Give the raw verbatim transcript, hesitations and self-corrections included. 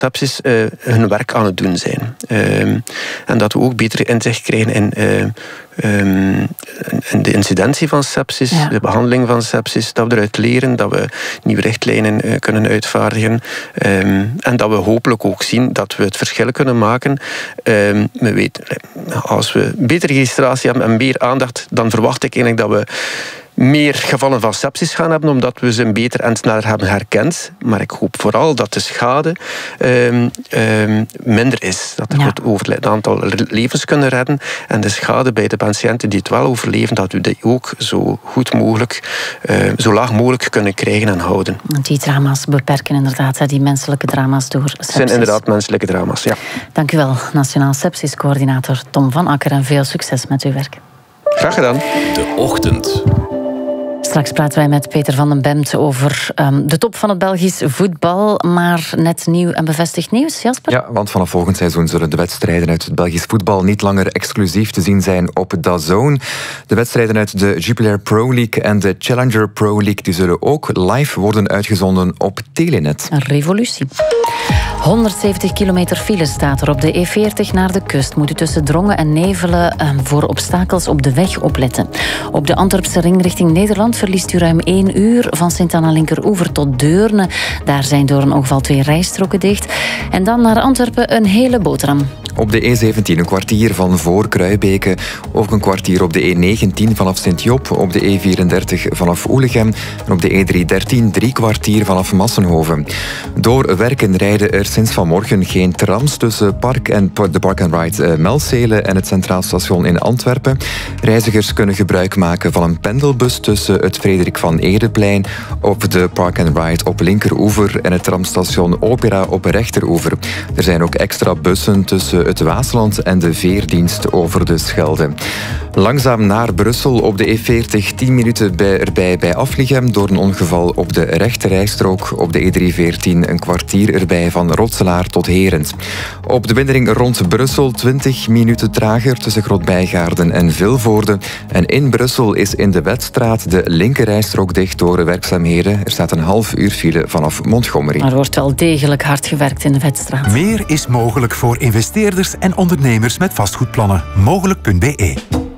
sepsis uh, hun werk aan het doen zijn. Uh, en dat we ook beter inzicht krijgen in, uh, um, in de incidentie van sepsis, ja. de behandeling van sepsis, dat we eruit leren, dat we nieuwe richtlijnen uh, kunnen uitvaardigen um, en dat we hopelijk ook zien dat we het verschil kunnen maken. Um, we weten, als we betere registratie hebben en meer aandacht, dan verwacht ik eigenlijk dat we meer gevallen van sepsis gaan hebben, omdat we ze beter en sneller hebben herkend. Maar ik hoop vooral dat de schade um, um, minder is. Dat we ja. het over het aantal levens kunnen redden. En de schade bij de patiënten die het wel overleven, dat we die ook zo goed mogelijk, uh, zo laag mogelijk kunnen krijgen en houden. Die drama's beperken inderdaad, die menselijke drama's door sepsis. Het zijn inderdaad menselijke drama's, ja. Dank u wel, Nationaal Sepsiscoördinator Tom van Akker, en veel succes met uw werk. Graag gedaan. De Ochtend. Straks praten wij met Peter van den Bemt over um, de top van het Belgisch voetbal. Maar net nieuw en bevestigd nieuws, Jasper? Ja, want vanaf volgend seizoen zullen de wedstrijden uit het Belgisch voetbal niet langer exclusief te zien zijn op D A Z N. De wedstrijden uit de Jupiler Pro League en de Challenger Pro League die zullen ook live worden uitgezonden op Telenet. Een revolutie. honderdzeventig kilometer file staat er op de E veertig naar de kust. Moet u tussen Drongen en Nevelen um, voor obstakels op de weg opletten. Op de Antwerpse ring richting Nederland verliest u ruim één uur van Sint-Anna-Linkeroever tot Deurne. Daar zijn door een ongeval twee rijstroken dicht. En dan naar Antwerpen een hele boterham. Op de E zeventien een kwartier van voor Kruibeke. Ook een kwartier op de E negentien vanaf Sint-Job. Op de E vierendertig vanaf Oelegem. En op de E driehonderddertien drie kwartier vanaf Massenhoven. Door werken rijden er sinds vanmorgen geen trams tussen Park en de Park and Ride Melzele en het Centraal Station in Antwerpen. Reizigers kunnen gebruik maken van een pendelbus tussen het Frederik van Eredplein op de Park and Ride op linkeroever en het tramstation Opera op rechteroever. Er zijn ook extra bussen tussen het Waasland en de veerdienst over de Schelde. Langzaam naar Brussel op de E veertig, tien minuten bij, erbij bij Afligem door een ongeval op de rechterrijstrook. Op de E driehonderdveertien een kwartier erbij van Rotselaar tot Herent. Op de bindering rond Brussel twintig minuten trager tussen Grootbijgaarden en Vilvoorde. En in Brussel is in de Wetstraat de linkerrijstrook dicht door werkzaamheden. Er staat een half uur file vanaf Montgomery. Er wordt wel degelijk hard gewerkt in de Wetstraat. Meer is mogelijk voor investeerders en ondernemers met vastgoedplannen. Mogelijk punt be